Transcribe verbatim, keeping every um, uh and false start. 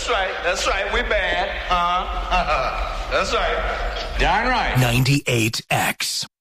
That's right. That's right. We bad. Uh-huh. That's right. Darn right. ninety-eight X.